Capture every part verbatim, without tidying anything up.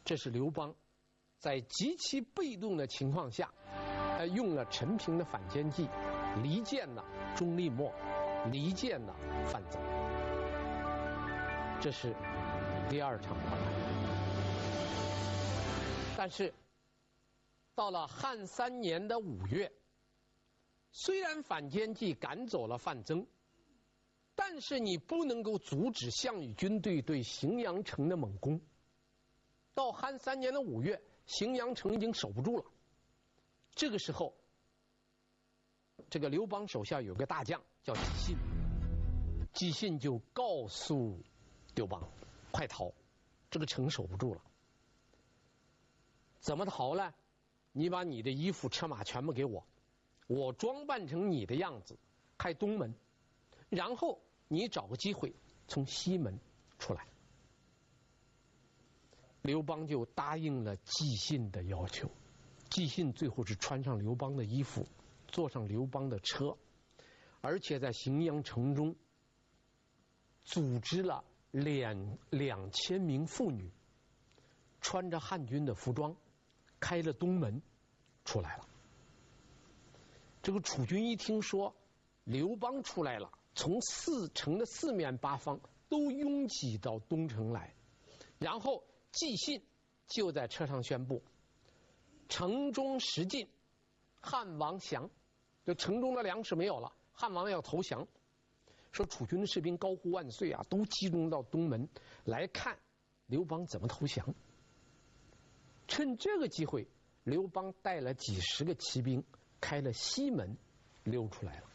这是刘邦在极其被动的情况下，呃，用了陈平的反间计，离间了钟离昧，离间了范增。这是第二场大战。但是到了汉三年的五月，虽然反间计赶走了范增，但是你不能够阻止项羽军队对荥阳城的猛攻。到汉三年的五月，荥阳城已经守不住了。这个时候，这个刘邦手下有个大将叫纪信，纪信就告诉刘邦：“快逃，这个城守不住了。怎么逃呢？你把你的衣服车马全部给我，我装扮成你的样子，开东门，然后你找个机会从西门出来。”刘邦就答应了纪信的要求。纪信最后是穿上刘邦的衣服，坐上刘邦的车，而且在荥阳城中组织了两两千名妇女，穿着汉军的服装，开了东门出来了。这个楚军一听说刘邦出来了，从四城的四面八方都拥挤到东城来，然后纪信就在车上宣布：“城中食尽，汉王降。”就城中的粮食没有了，汉王要投降。说楚军的士兵高呼万岁啊，都集中到东门来看刘邦怎么投降。趁这个机会，刘邦带了几十个骑兵开了西门溜出来了。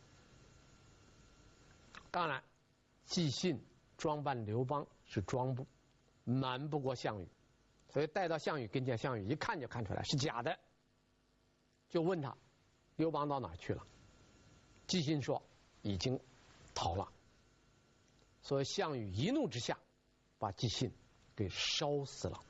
当然，纪信装扮刘邦是装不瞒不过项羽，所以带到项羽跟前，项羽一看就看出来是假的，就问他刘邦到哪去了。纪信说已经逃了。所以项羽一怒之下把纪信给烧死了。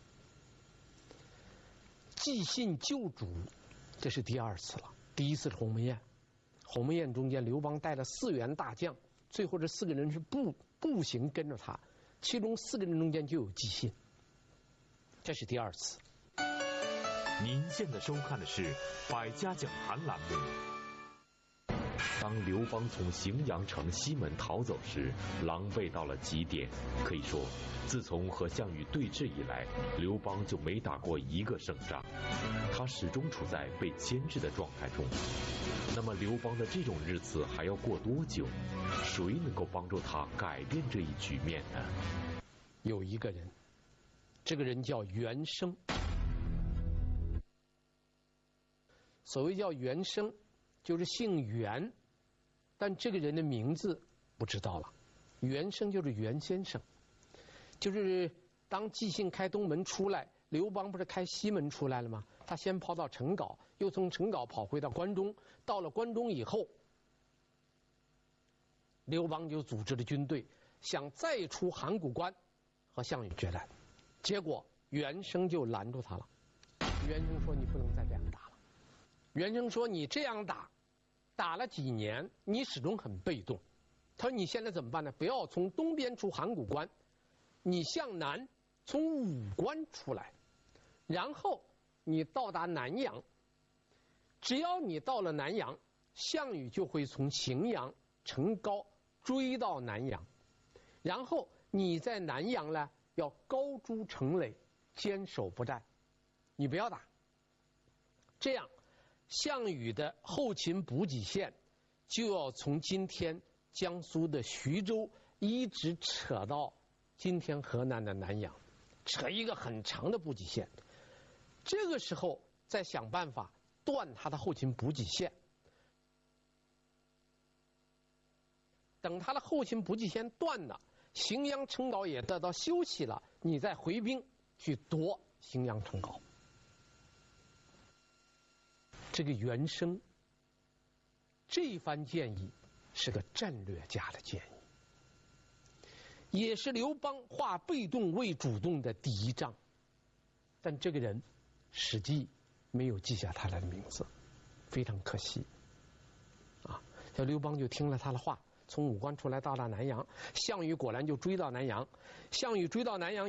纪信救主，这是第二次了。第一次是鸿门宴，鸿门宴中间刘邦带了四员大将，最后这四个人是步步行跟着他，其中四个人中间就有纪信。这是第二次。 您现在收看的是百家讲坛栏目。当刘邦从荥阳城西门逃走时，狼狈到了极点。可以说，自从和项羽对峙以来，刘邦就没打过一个胜仗，他始终处在被牵制的状态中。那么刘邦的这种日子还要过多久？谁能够帮助他改变这一局面呢？ 有一个人，这个人叫袁生。所谓叫袁生，就是姓袁，但这个人的名字不知道了。袁生就是袁先生，就是当纪信开东门出来，刘邦不是开西门出来了吗？他先跑到陈皋，又从陈皋跑回到关中。到了关中以后，刘邦就组织了军队，想再出函谷关和项羽决战。结果袁生就拦住他了。袁生说：“你不能再这样打了。”袁生说：“你这样打，打了几年，你始终很被动。”他说：“你现在怎么办呢？不要从东边出函谷关，你向南从武关出来，然后你到达南阳。只要你到了南阳，项羽就会从荥阳、成皋追到南阳，然后你在南阳呢要高筑城垒，坚守不战，你不要打。这样，项羽的后勤补给线就要从今天江苏的徐州一直扯到今天河南的南阳，扯一个很长的补给线。这个时候再想办法断他的后勤补给线。等他的后勤补给线断了，荥阳成皋也得到休息了，你再回兵去夺荥阳成皋。这个袁生这一番建议是个战略家的建议，也是刘邦化被动为主动的第一仗。但这个人史记没有记下他的名字，非常可惜啊！这刘邦就听了他的话，从武关出来到达南阳，项羽果然就追到南阳。项羽追到南阳